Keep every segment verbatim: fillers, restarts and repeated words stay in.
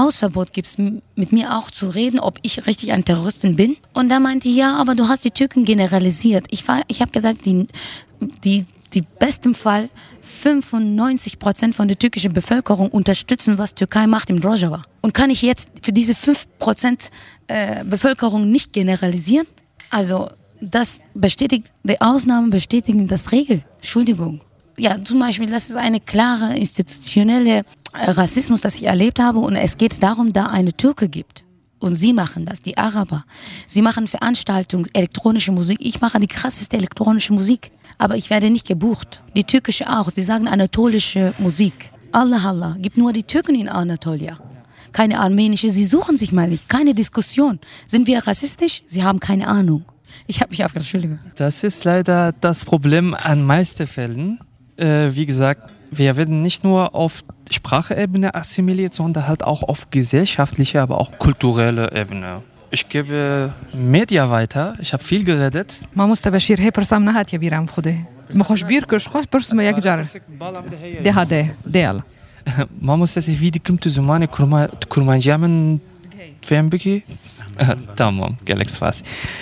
Hausverbot gibst, mit mir auch zu reden, ob ich richtig eine Terroristin bin. Und da meinte ja, aber du hast die Türken generalisiert. Ich, war, ich habe gesagt, die, die, die besten Fall fünfundneunzig Prozent von der türkischen Bevölkerung unterstützen, was Türkei macht im Rojava. Und kann ich jetzt für diese fünf Prozent äh, Bevölkerung nicht generalisieren? Also das bestätigt, die Ausnahmen bestätigen das Regel. Entschuldigung. Ja, zum Beispiel, das ist eine klare institutionelle Rassismus, das ich erlebt habe, und es geht darum, da eine Türke gibt. Und sie machen das, die Araber. Sie machen Veranstaltungen, elektronische Musik. Ich mache die krasseste elektronische Musik. Aber ich werde nicht gebucht. Die türkische auch. Sie sagen anatolische Musik. Allah, Allah. Gibt nur die Türken in Anatolia. Keine armenische. Sie suchen sich mal nicht. Keine Diskussion. Sind wir rassistisch? Sie haben keine Ahnung. Ich habe mich aufgeregt. Entschuldigung. Das ist leider das Problem an meisten Fällen. Äh, wie gesagt, wir werden nicht nur auf Sprachebene assimiliert, sondern halt auch auf gesellschaftlicher, aber auch kulturelle Ebene. Ich gebe Media weiter. Ich habe viel geredet. مامۆستا بەشیر هەیە پرسام نەهاتیە بیرام خودێ مخۆش بیر کرد خۆش پرسمە یەکجار دێهادێ دێڵ مامۆستا سێویدی کم تو زمانی کورمانجیا من فێم بکی؟ تمام gelek spas.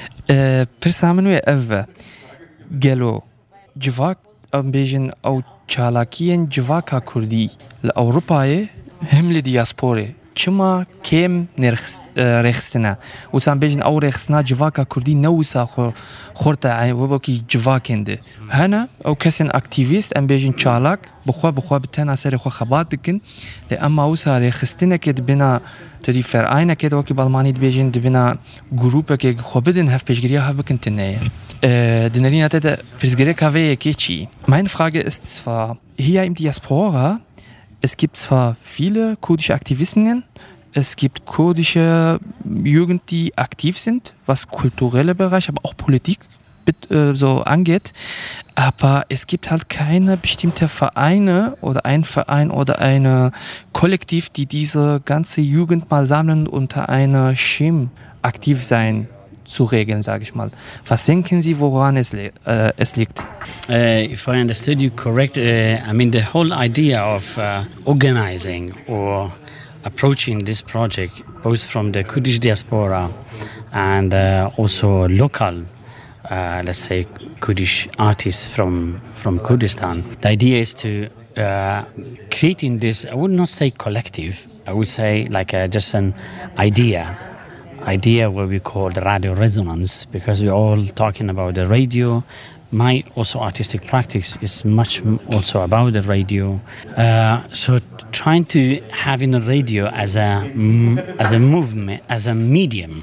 پرسا من وێ ئەڤە گەلۆ جڤاک ئەم بێژن ئەو چالاکیên civaka Kurdî li Ewropayê him li diasporê çima kêm rêxistina wisa bêjin ew rêxistina civaka Kurdî ne wisa xwe te wekî civakên de hene ew kesên aktivîst em bêjin çalak bixwe bixwe bi tena serê xwe xebat dikin lê emma wisa rêxistinekê dibîna tedî ferayinekê de wekî Almanî dibêjin dibîna grupekê xwe bidin hevpêşgiriya hev bikin tineye. Dinnerina tete Prisgereka Vekechi. Meine Frage ist zwar, hier im Diaspora, es gibt zwar viele kurdische Aktivistinnen, es gibt kurdische Jugend, die aktiv sind, was kulturelle Bereich, aber auch Politik äh, so angeht, aber es gibt halt keine bestimmte Vereine oder ein Verein oder eine Kollektiv, die diese ganze Jugend mal sammeln unter einer Schirm aktiv sein zu regeln, sage ich mal. Was denken Sie, woran es, äh, es liegt? Uh, if I understood you correct, uh, I mean the whole idea of uh, organizing or approaching this project, both from the Kurdish diaspora and uh, also local, uh, let's say, Kurdish artists from, from Kurdistan. The idea is to uh, creating this, I would not say collective, I would say like a, just an idea. idea what we call the radio resonance, because we're all talking about the radio. My also artistic practice is much also about the radio. Uh, so trying to having the radio as a as a movement, as a medium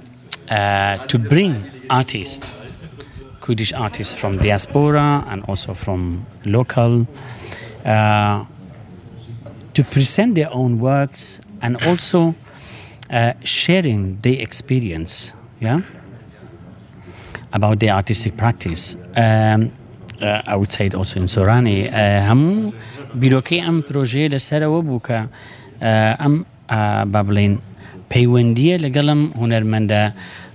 uh, to bring artists, Kurdish artists from diaspora and also from local, uh, to present their own works and also Uh, sharing their experience, yeah, about their artistic practice. Um, uh, I would say it also in Sorani. هم بیروکی ام پروژه لسر و بوکا ام بابلین پیوندیه لگلم هنرمنده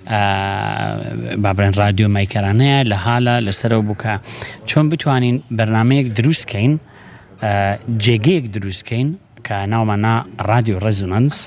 بابلین رادیو میکرانه لحالا لسر و بوکا چون بتوانین برنامه دروست کن جگه دروست کن که نوعنا رادیو رزونانس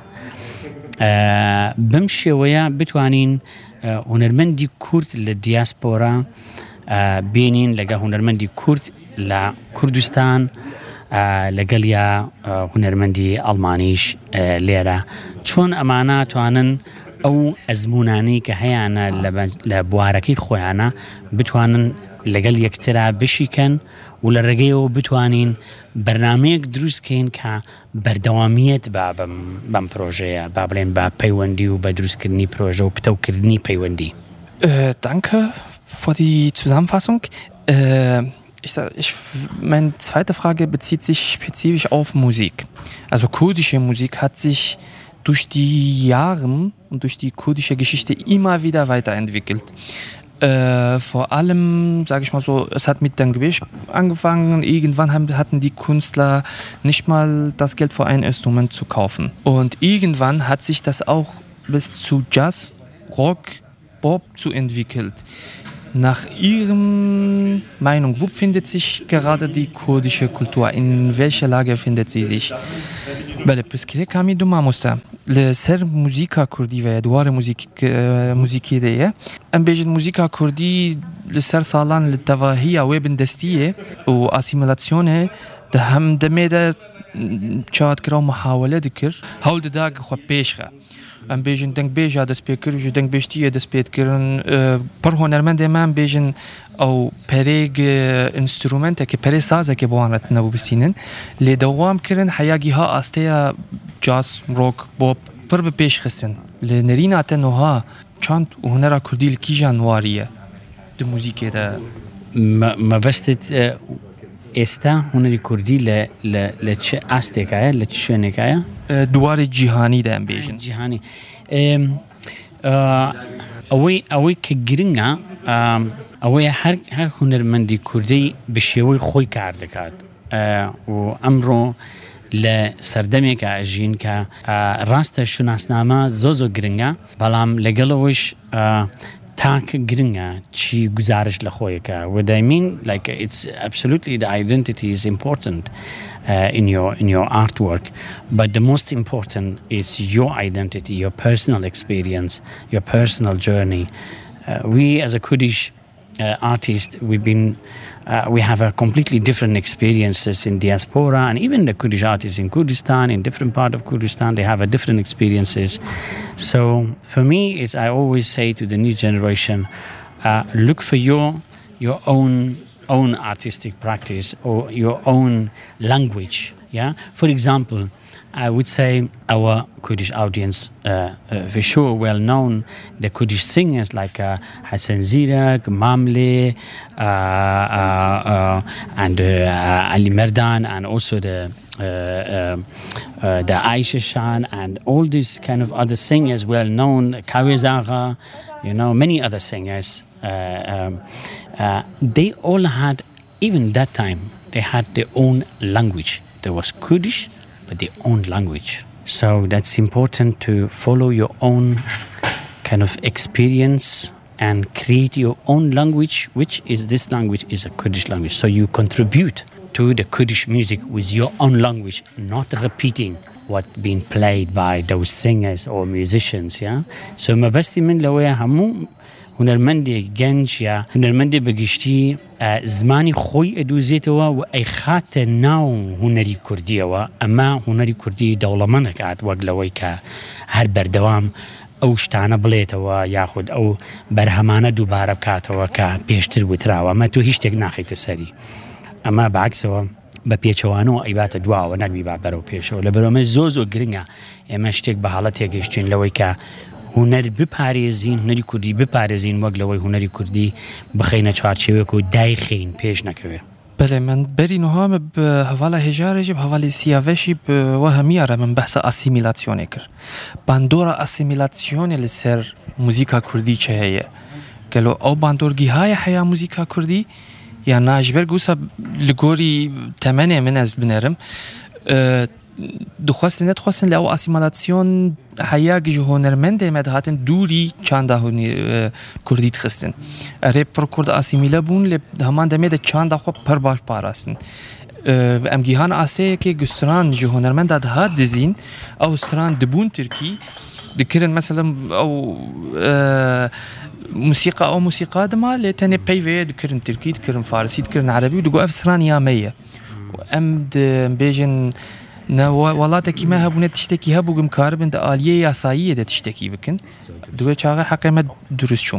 بمشي ويا بتوانين هنرمندي كورد للدياسبورا بينين لقى هنرمندي كورد لكردستان لقاليا هنرمندي ألمانيش ليرة چون أمانا توانن أو أزموناني كهيانا لبواركي خويانا بتوانن لقال يكترا بشيكن ولرقيو بتوانين برنامج دروس كين كبردوامية بابم بام بروجيه بابلين با بيوندي وبدروس كرني بروجيه وبتو كرني بيوندي. Danke für die Zusammenfassung. Äh, ich sag, ich, meine zweite Frage bezieht sich spezifisch auf Musik. Also kurdische Musik hat sich durch die Jahre und durch die kurdische Geschichte immer wieder weiterentwickelt. Äh, vor allem, sage ich mal so, es hat mit dem Gewicht angefangen. Irgendwann haben, hatten die Künstler nicht mal das Geld für ein Instrument zu kaufen. Und irgendwann hat sich das auch bis zu Jazz, Rock, Pop zu entwickelt. Nach Ihrer Meinung, wo findet sich gerade die kurdische Kultur? In welcher Lage findet sie sich? بله پرسکری کامی دو ماموسا لسر موزیکا کردی و دوار موزیک موزیکی دیه ام بیجن موزیکا کردی لسر سالان لتواهی او بندستیه و اسیمیلاسیونه ده هم دمیده چاد کرا محاوله دکر هول داگ خو پیشخه ام بیجن دنگ بیجا دست پیکر جو دنگ بیشتیه دست پیکرن پر هنرمند من بیجن او پریگ انسترومنت که پری سازه که بوانت نبو بسینن لی دوام کرن حیاگی ها آستیا جاز روک بوب پر به پیش خستن لی نرینات نوها چند هنرا کردی لکی جانواریه ده موزیکه ده ما بستت استا هنری کردی ل ل لچه استکایه لچه شنکایه دوار جهانی ده ام بیجن جهانی اوی اوی که گرینگا اوی هر هر هنرمندی کردی به شیوه خوی کرده کرد و امرو لسردمی که اجین که راست شناسنامه زوزو گرینگا بلام لگلوش تاک گرینگا چی گزارش لخوی که what I mean like it's absolutely the identity is important uh, in your in your artwork but the most important is your identity your personal experience your personal journey uh, we as a Kurdish uh, artist we've been uh, we have a completely different experiences in diaspora and even the Kurdish artists in Kurdistan in different part of Kurdistan they have a different experiences so for me it's I always say to the new generation uh, look for your your own own artistic practice or your own language yeah for example I would say our Kurdish audience uh, uh, for sure well known the Kurdish singers like uh, Hassan Zirak, Mamle uh, uh, uh, and uh, Ali Merdan and also the uh, uh, uh, the Aisha Shan and all these kind of other singers well known Kawezaga you know many other singers uh, um, uh, they all had even that time they had their own language there was Kurdish but their own language. So that's important to follow your own kind of experience and create your own language, which is this language is a Kurdish language. So you contribute to the Kurdish music with your own language, not repeating what being played by those singers or musicians. Yeah. So ما بس من لويا همو هنرمندی گنج یا هنرمندی بگشتی زمانی خوی ادوزیت و و ایخات ناو هنری کردی و اما هنری کردی دولمان کات وقلوی که هر بردوام اوشتانه بلیت و یاخد او برهمانه دوباره کات و که پیشتر بترا و ما تو هیچ تک نخیت سری اما بعکس و با پیچوانو ایبات دوا و نبی با برو پیشو لبرام زوزو گرینگا اما شتک به حالت گشتین لوی که هنر بپارێزین هنری کوردی بپارێزین وەک لەوەی هنری کوردی بخەینە چوارچێوەیەک و دایخین پێش نەکەوێ بله من بری نوها به حوالا هجارجی به حوالی سیاوشی به وهمیاره من بحث اسیمیلاسیونه کر باندورا اسیمیلاسیونه لسر موزیکا کردی چه هیه گلو او باندورگی های حیا موزیکا کردی یا ناجبر گوسا لگوری تمنه من از بنرم دخواستن ندخواستن لأو اسیمیلاسیون حیاگی جو هنرمنده مدهاتن دوری چند هنی کردی تخستن اره پر کرد اسیمیله بون ل همان دمیده چند خو پر باش پاراستن ام گیهان آسیه که گستران جو هنرمنده ده دزین او استران دبون ترکی دکرن مثلا او موسیقى او موسیقى دما لتنی پیوی دکرن ترکی دکرن فارسی دکرن عربی ودقو افسران یامیه ام بیجن نه ولاتکی ما هبونه تشتکی هبوگم کاربن ده آلیه یاسایی ده تشتکی بکن دوه چاقه حقیمت درست شوم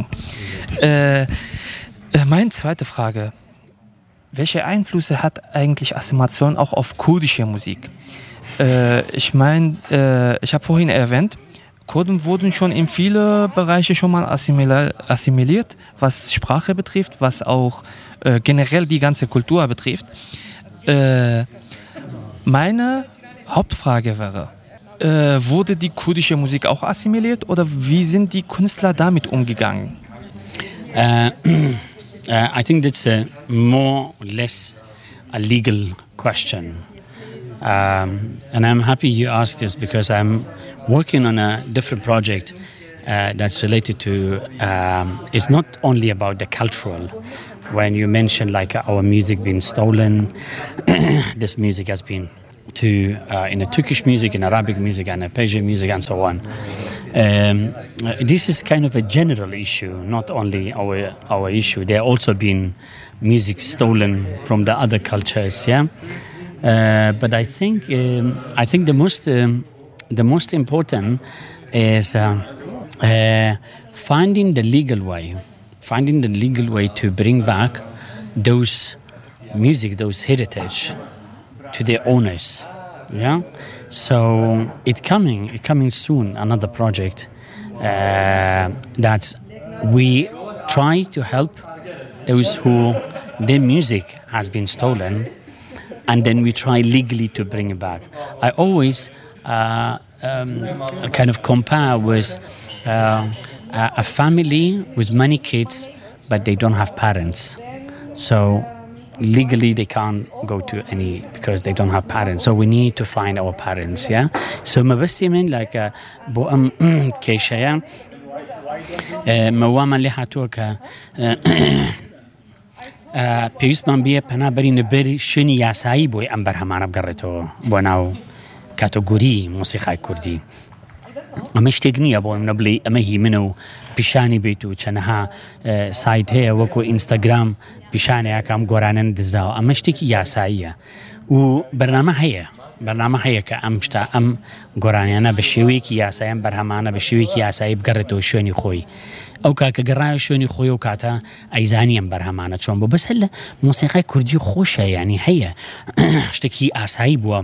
meine zweite Frage welche Einflüsse hat eigentlich Assimilation auch auf kurdische Musik äh, ich meine äh, ich habe vorhin erwähnt Kurden wurden schon in viele Bereiche schon mal assimiliert was Sprache betrifft was auch äh, generell die ganze Kultur betrifft äh, meine Hauptfrage wäre, äh, wurde die kurdische Musik auch assimiliert oder wie sind die Künstler damit umgegangen? Uh, uh, I think that's a more or less a legal question. Um, and I'm happy you asked this because I'm working on a different project uh, that's related to, um, it's not only about the cultural. When you mention like our music being stolen, this music has been to uh, in a Turkish music, in Arabic music, and a Persian music, and so on. Um, uh, this is kind of a general issue, not only our our issue. There also been music stolen from the other cultures, yeah. Uh, but I think um, I think the most um, the most important is uh, uh, finding the legal way, finding the legal way to bring back those music, those heritage to their owners, yeah. So it coming, it coming soon. Another project uh, that we try to help those who their music has been stolen, and then we try legally to bring it back. I always uh, um, kind of compare with uh, a family with many kids, but they don't have parents. So legally they can't go to any because they don't have parents. So we need to find our parents, yeah. So ما بس يمين like بو أم كيشيا موام اللي حتوك بيوس من بيه بنا بري نبري شني ياساي بوي أمبر همانا بقرتو بوناو كاتوغوري موسيقى كردي أمش تقنية بو نبلي أمهي منو بيشاني بيتو چنها سايت هي وكو انستغرام بيشاني اكام قرانن دزراو أمش تيكي ياسايا وبرنامج هي برنامج هي كأمشتا أم قرانيانا بشيويك ياسايا برهمانا بشيويك ياسايا بقرتو شوني خوي أو كاك قراي شوني خوي وكاتا أيزانيا برهمانا شون بو بس هلا موسيقى كردي خوشة يعني هي اشتكي آساي بوا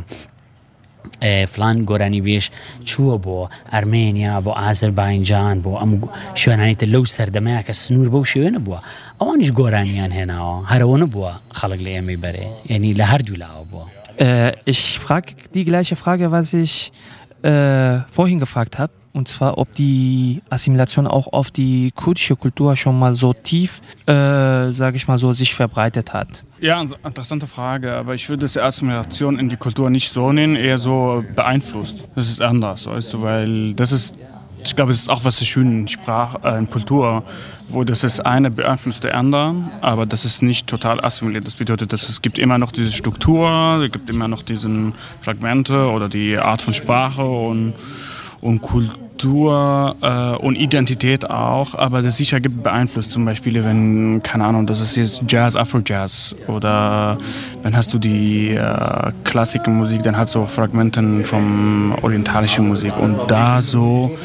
فلان گۆرانی بێش چووە بۆ ئەرمێنیا بۆ ئازەربایجان بۆ ئەم شوێنانیتە لەو سەردەمەیە کە سنوور بەو شوێنە بووە ئەوانیش گۆرانیان هێناوە هەرەوە نەبووە خەڵک لە ئێمەی بەرێ یعنی لە هەردوو لاوە بووە. Ich frage die gleiche Frage, was ich äh, vorhin gefragt habe, und zwar, ob die Assimilation auch auf die kurdische Kultur schon mal so tief, äh, sage ich mal so, sich verbreitet hat. Ja, interessante Frage, aber ich würde das Assimilation in die Kultur nicht so nennen, eher so beeinflusst. Das ist anders, weißt du, weil das ist, ich glaube, es ist auch was so schön in Sprache, äh, in Kultur, wo das ist eine beeinflusst der anderen, aber das ist nicht total assimiliert. Das bedeutet, dass es gibt immer noch diese Struktur, es gibt immer noch diese Fragmente oder die Art von Sprache und und Kultur äh, und Identität auch, aber das sicher gibt beeinflusst. Zum Beispiel, wenn, keine Ahnung, das ist jetzt Jazz, Afro-Jazz oder dann hast du die äh, Klassikermusik, dann hast du Fragmenten von orientalischer Musik und da so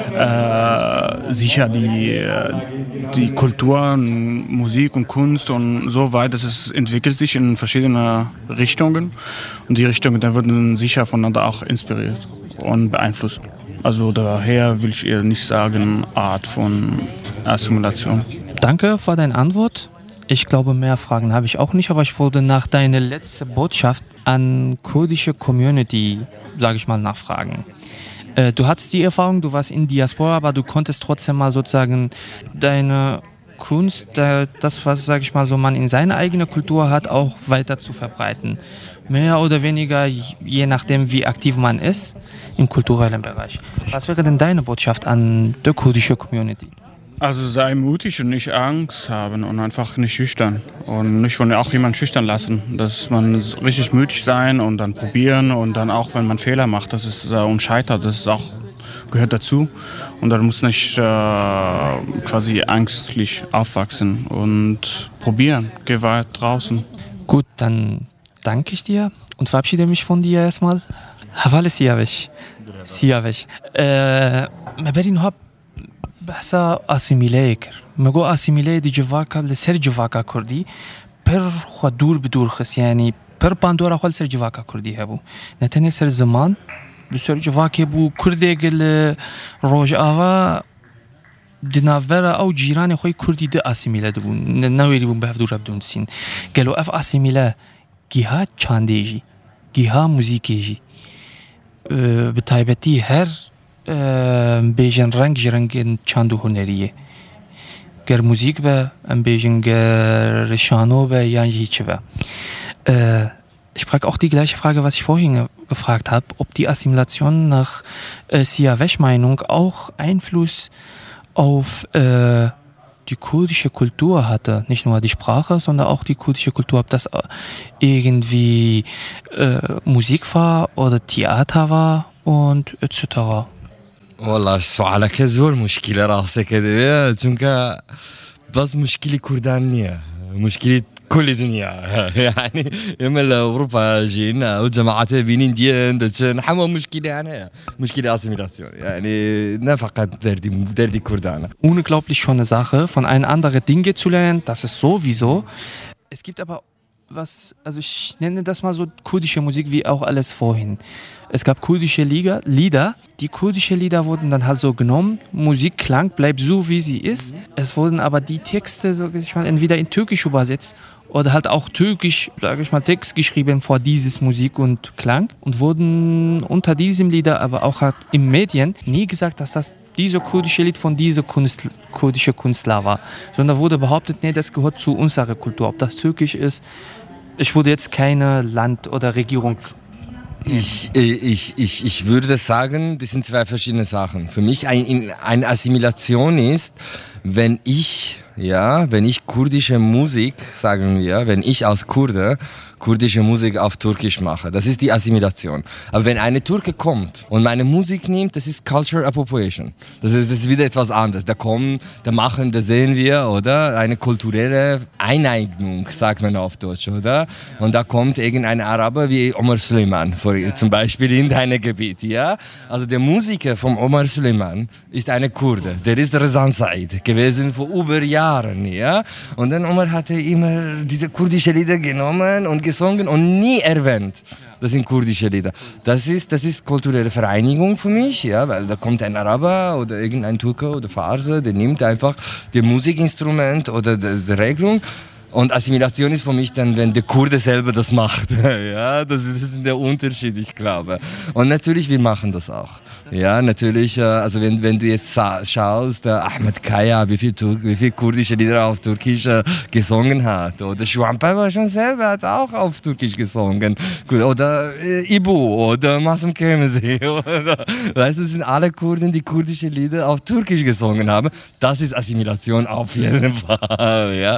äh, sicher die, die Kultur, Musik und Kunst und so weiter, es entwickelt sich in verschiedene Richtungen und die Richtungen, da werden sicher voneinander auch inspiriert und beeinflusst. Also daher will ich eher nicht sagen, Art von Assimilation. Danke für deine Antwort. Ich glaube, mehr Fragen habe ich auch nicht, aber ich wollte nach deiner letzten Botschaft an kurdische Community, sage ich mal, nachfragen. Äh, du hattest die Erfahrung, du warst in Diaspora, aber du konntest trotzdem mal sozusagen deine Kunst, das, was, sage ich mal, so man in seiner eigenen Kultur hat, auch weiter zu verbreiten. Mehr oder weniger, je nachdem, wie aktiv man ist im kulturellen Bereich. Was wäre denn deine Botschaft an die kurdische Community? Also sei mutig und nicht Angst haben und einfach nicht schüchtern. Und nicht von auch jemand schüchtern lassen. Dass man richtig mutig sein und dann probieren und dann auch, wenn man Fehler macht, das ist äh, und scheitert, das ist auch, gehört dazu. Und dann muss nicht äh, quasi ängstlich aufwachsen und probieren. Geh weit draußen. Gut, dann danke ich dir und verabschiede mich von dir erstmal. حوال سیاوش سیاوش مبرین ها بحثا اسیمیله کر مگو اسیمیله دی جواکا لسر جواکا کردی پر خود دور بدور خس یعنی پر باندورا خود سر جواکا کردی هبو نتنی سر زمان بسر جواکی بو کرده گل روج آوا دناورا او جیران خوی کردی ده اسیمیله دبون نویری بون بهف دور بدون سین گلو اف اسیمیله گیها چاندیجی گیها موزیکیجی به تایبەتی هەر بێژن ڕەنگ ji ڕەنگên çand û huneriyê ger muzîk be em bêjin ger şano be yan jî çi be. Ich frage auch die gleiche Frage, was ich vorhin gefragt habe, ob die Assimilation nach äh, Siyavesh Meinung auch Einfluss auf äh, die kurdische Kultur hatte. Nicht nur die Sprache, sondern auch die kurdische Kultur. Ob das irgendwie äh, Musik war oder Theater war und et cetera. والله سؤالك زور مشكلة راسك هذا چونك بس مشكلة كردانية مشكلة كل الدنيا يعني يما اوروبا جينا وجماعات بينين ديان دشن حما مشكلة يعني مشكلة اسيميلاسيون يعني نفقط دردي دردي كردانا. Unglaublich schöne Sache, von einem anderen Dinge zu lernen, das ist sowieso. Es gibt aber was, also ich nenne das mal so kurdische Musik wie auch alles vorhin. Es gab kurdische Lieder, Lieder, die kurdische Lieder wurden dann halt so genommen, Musikklang bleibt so wie sie ist. Es wurden aber die Texte, sag ich mal, entweder in Türkisch übersetzt oder halt auch Türkisch, sag ich mal, Text geschrieben vor dieses Musik und Klang und wurden unter diesem Lieder, aber auch halt in Medien nie gesagt, dass das diese kurdische Lied von dieser Kunst, kurdische Künstler war, sondern wurde behauptet, nee, das gehört zu unserer Kultur, ob das Türkisch ist. Ich würde jetzt keine Land oder Regierung. Ich, ich, ich, ich würde sagen, das sind zwei verschiedene Sachen. Für mich ein, eine Assimilation ist, wenn ich, ja, wenn ich kurdische Musik, sagen wir, wenn ich als Kurde kurdische Musik auf Türkisch mache, das ist die Assimilation. Aber wenn eine Türke kommt und meine Musik nimmt, das ist Cultural Appropriation. Das ist, das ist wieder etwas anderes. Da kommen, da machen, da sehen wir, oder? Eine kulturelle Eineignung, sagt man auf Deutsch, oder? Und da kommt irgendein Araber wie Omar Süleyman, zum Beispiel in deinem Gebiet, ja? Also der Musiker von Omar Süleyman ist eine Kurde. Der ist Rezan Said gewesen vor über Jahren, ja? Und dann Omar hatte immer diese kurdische Lieder genommen und gesungen und nie erwähnt. Das sind kurdische Lieder. Das ist, das ist kulturelle Vereinigung für mich, ja, weil da kommt ein Araber oder irgendein Türke oder Farse, der nimmt einfach das Musikinstrument oder die, die Regelung. Und Assimilation ist für mich dann, wenn der Kurde selber das macht. Ja, das ist, das ist der Unterschied, ich glaube. Und natürlich, wir machen das auch. Ja, natürlich, also wenn, wenn du jetzt schaust, Ahmed Kaya, wie viel, wie viel kurdische Lieder auf Türkisch gesungen hat. Oder Şuanpay war schon selber, hat auch auf Türkisch gesungen. Oder Ibu oder Masum Kermezi. Weißt du, das sind alle Kurden, die kurdische Lieder auf Türkisch gesungen haben. Das ist Assimilation auf jeden Fall. Ja.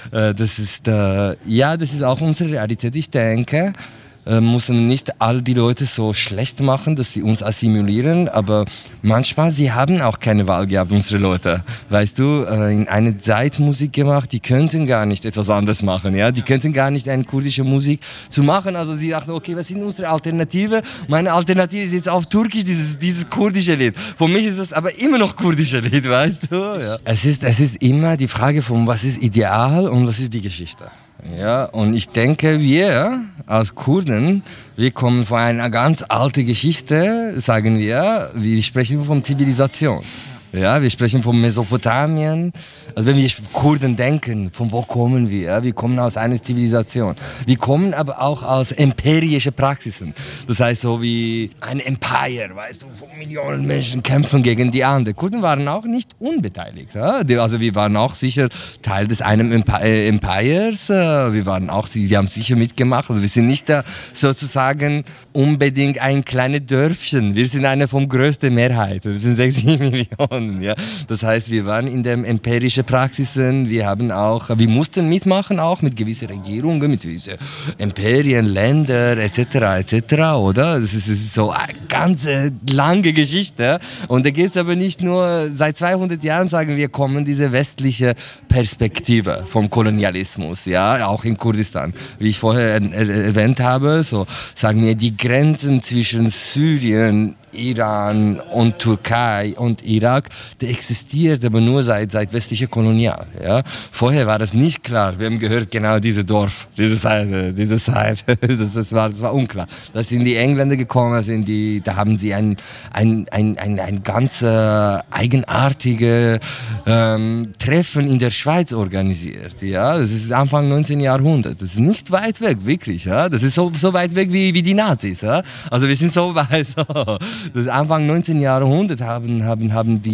Das ist, äh, ja, das ist auch unsere Realität. Ich denke, äh, müssen nicht all die Leute so schlecht machen, dass sie uns assimilieren, aber manchmal, sie haben auch keine Wahl gehabt, unsere Leute. Weißt du, äh, in einer Zeit Musik gemacht, die könnten gar nicht etwas anderes machen, ja, die könnten gar nicht eine kurdische Musik zu machen, also sie dachten, okay, was sind unsere Alternative? Meine Alternative ist jetzt auf Türkisch dieses, dieses kurdische Lied. Für mich ist das aber immer noch kurdische Lied, weißt du, ja. Es ist, es ist immer die Frage von, was ist ideal und was ist die Geschichte. Ja, und ich denke, wir als Kurden, wir kommen von einer ganz alten Geschichte, sagen wir, wir sprechen von Zivilisation. Ja, wir sprechen von Mesopotamien. Also wenn wir Kurden denken, von wo kommen wir? Wir kommen aus einer Zivilisation. Wir kommen aber auch aus empirische Praxisen. Das heißt so wie ein Empire, weißt du, von Millionen Menschen kämpfen gegen die anderen. Kurden waren auch nicht unbeteiligt. Ja? Also wir waren auch sicher Teil des einen Empires. Wir waren auch, wir haben sicher mitgemacht. Also wir sind nicht da sozusagen unbedingt ein kleines Dörfchen. Wir sind eine vom größten Mehrheit. Wir sind sechzig Millionen. Ja. Das heißt, wir waren in den empirischen Praxisen, wir haben auch, wir mussten mitmachen auch mit gewissen Regierungen, mit gewissen Imperien, Länder et cetera et cetera, oder? Das ist, das ist so eine ganz lange Geschichte und da geht es aber nicht nur, seit zweihundert Jahren sagen wir, kommen diese westliche Perspektive vom Kolonialismus, ja, auch in Kurdistan. Wie ich vorher erwähnt habe, so sagen wir, die Grenzen zwischen Syrien, Iran und Türkei und Irak, der existiert aber nur seit, seit westlicher Kolonial. Ja? Vorher war das nicht klar, wem gehört genau dieses Dorf, diese Seite, diese Seite. Das, das, war, das war unklar. Da sind die Engländer gekommen, sind die, da haben sie ein, ein, ein, ein, ein ganz äh, eigenartiges ähm, Treffen in der Schweiz organisiert. Ja? Das ist Anfang neunzehnten Jahrhundert. Das ist nicht weit weg, wirklich. Ja? Das ist so, so weit weg wie, wie die Nazis. Ja? Also wir sind so weit. So. Das Anfang neunzehnten Jahrhundert haben, haben, haben die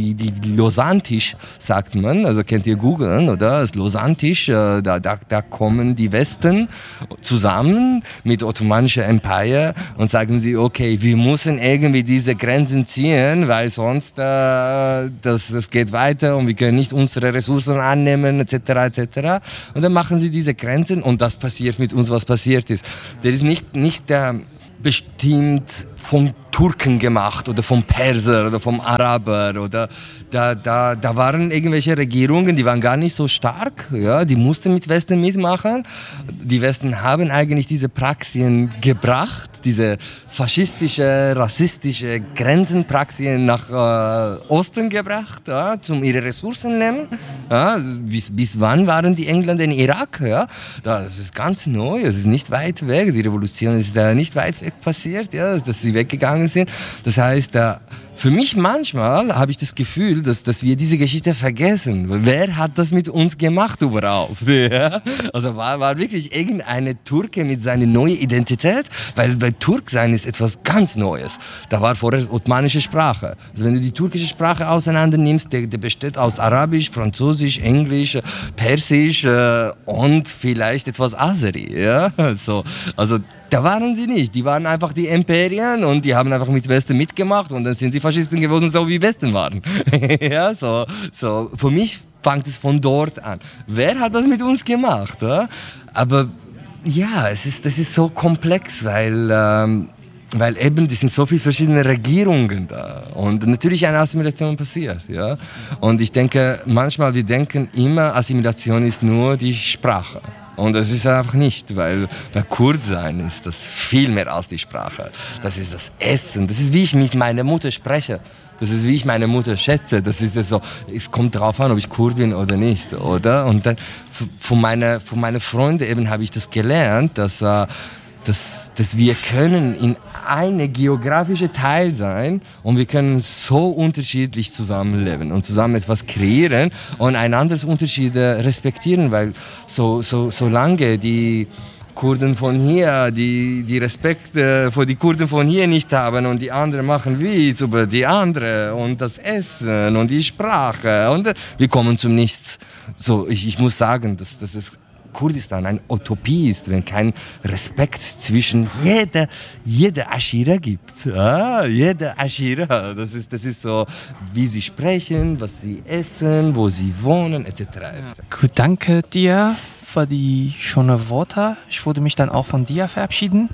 die, die, die Lausanne-Tisch, sagt man, also kennt ihr googeln, oder? Das Lausanne-Tisch, äh, da, da, da kommen die Westen zusammen mit Ottomanische Empire und sagen sie, okay, wir müssen irgendwie diese Grenzen ziehen, weil sonst äh, das, das geht weiter und wir können nicht unsere Ressourcen annehmen, et cetera et cetera. Und dann machen sie diese Grenzen und das passiert mit uns, was passiert ist. Der ist nicht, nicht der bestimmt vom Turken gemacht oder vom Perser oder vom Araber oder da, da, da waren irgendwelche Regierungen, die waren gar nicht so stark, ja, die mussten mit Westen mitmachen. Die Westen haben eigentlich diese Praxien gebracht, diese faschistische, rassistische Grenzenpraxien nach äh, Osten gebracht, ja, zum ihre Ressourcen nehmen. Ja, bis, bis wann waren die Engländer in Irak? Ja? Das ist ganz neu, es ist nicht weit weg, die Revolution ist da nicht weit weg passiert, ja, dass sie weggegangen sind. Das heißt, da für mich manchmal habe ich das Gefühl, dass, dass wir diese Geschichte vergessen. Wer hat das mit uns gemacht überhaupt? Ja? Also war, war wirklich irgendeine Türke mit seiner neuen Identität? Weil, weil Turk sein ist etwas ganz Neues. Da war vorher ottomanische Sprache. Also wenn du die türkische Sprache auseinander nimmst, der, der besteht aus Arabisch, Französisch, Englisch, Persisch äh, und vielleicht etwas Azeri. Ja? So, also da waren sie nicht. Die waren einfach die Imperien und die haben einfach mit Westen mitgemacht und dann sind sie Faschisten geworden, so wie Westen waren. Ja, so, so. Für mich fängt es von dort an. Wer hat das mit uns gemacht? Ja? Aber ja, es ist, das ist so komplex, weil, ähm, weil eben, es sind so viele verschiedene Regierungen da und natürlich eine Assimilation passiert. Ja? Und ich denke, manchmal, wir denken immer, Assimilation ist nur die Sprache. Und das ist einfach nicht, weil bei Kurd sein ist das viel mehr als die Sprache. Das ist das Essen, das ist wie ich mit meiner Mutter spreche. Das ist wie ich meine Mutter schätze. Das ist so, es kommt darauf an, ob ich Kurd bin oder nicht, oder? Und dann von meiner, von meinen Freunden eben habe ich das gelernt, dass, äh, dass, dass wir können in eine geografische Teil sein und wir können so unterschiedlich zusammenleben und zusammen etwas kreieren und einanders Unterschiede respektieren, weil so, so, solange die Kurden von hier, die, die Respekt äh, vor die Kurden von hier nicht haben und die anderen machen Witz über die anderen und das Essen und die Sprache und äh, wir kommen zum Nichts. So, ich, ich muss sagen, dass das ist Kurdistan eine Utopie ist, wenn kein Respekt zwischen jeder, jeder Aschira gibt. Ah, jeder Aschira. Das ist, das ist so, wie sie sprechen, was sie essen, wo sie wohnen, et cetera et cetera. Gut, danke dir für die schönen Worte. Ich würde mich dann auch von dir verabschieden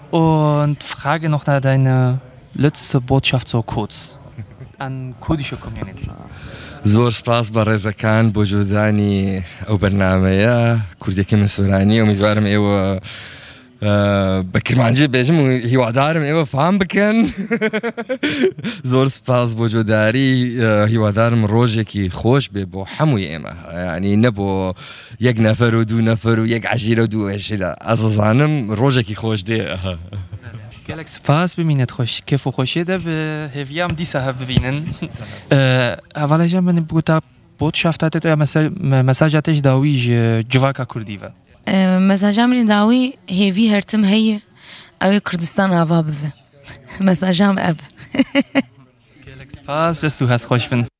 und frage noch nach deine letzte Botschaft so kurz an kurdische Community. زور سپاس با رضاکان بۆ جۆدانی ئەو بەرنامەیە کوردێکی من سۆرانی ئومیدوارم ئێوە بە کرمانجی بێژم و هیوادارم ئێوە فام بکەن زۆر سپاس بۆ جۆداری هیوادارم ڕۆژێکی خۆش بێ بۆ هەمووی ئێمە یعنی نەبۆ یەک نەفەر و دوو نەفەر و یەک عەشیرە و دوو عەشیرە ئەزەزانم ڕۆژێکی خۆش دێ گەلێک سپاس ببینێت خۆش کێف و خۆشیێدە بە هێڤیام دیسە هەببینن ئەڤڵەژە من بگوتە بۆتشافتاتێت مەساجاتش داویژ جڤاکە کوردیڤە مەساجا منی داوی هێڤی هەرتم هەیە ئەوەی کوردستان ئاوا ببێ مەساجام ئەب گەلێک سپاس دەست و هەست خۆش بن